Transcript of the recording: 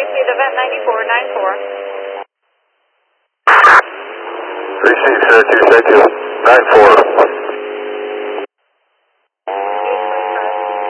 received event 9494. Received, Syracuse, thank you. 94.